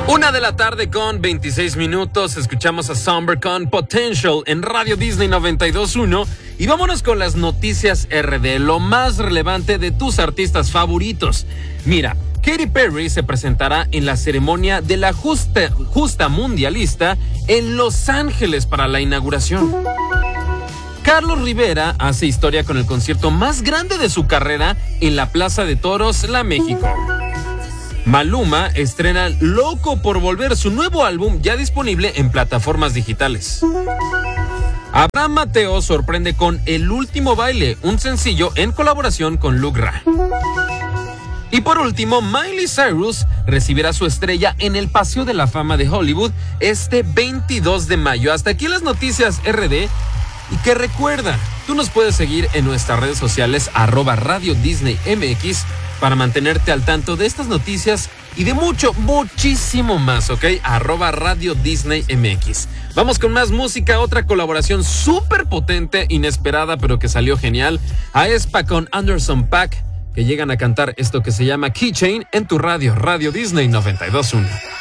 1:00 con 26 minutos. Escuchamos a Somber con Potential en Radio Disney 92.1. Y vámonos con las noticias RD, lo más relevante de tus artistas favoritos. Mira, Katy Perry se presentará en la ceremonia de la justa mundialista en Los Ángeles para la inauguración. Carlos Rivera hace historia con el concierto más grande de su carrera en la Plaza de Toros, La México. Maluma estrena Loco por Volver, su nuevo álbum ya disponible en plataformas digitales. Abraham Mateo sorprende con El Último Baile, un sencillo en colaboración con Lugra. Y por último, Miley Cyrus recibirá su estrella en el Paseo de la Fama de Hollywood este 22 de mayo. Hasta aquí las noticias RD. Y que recuerda, tú nos puedes seguir en nuestras redes sociales @Radio Disney MX para mantenerte al tanto de estas noticias y de muchísimo más, ¿ok? @Radio Disney MX. Vamos con más música, otra colaboración súper potente, inesperada, pero que salió genial. Aespa con Anderson .Paak, que llegan a cantar esto que se llama Keychain en tu Radio Disney 92.1.